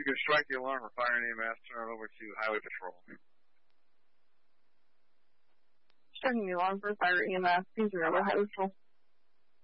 can strike the alarm for fire and EMS, turn it over to Highway Patrol. Striking the alarm for fire EMS, please remember Highway Patrol.